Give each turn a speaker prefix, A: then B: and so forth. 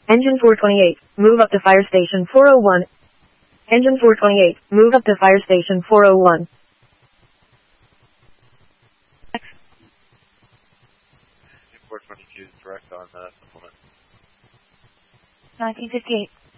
A: Engine 428, move up to fire station 401. Engine 428, move up to fire station 401.
B: 422 is direct on supplement.
C: 1958.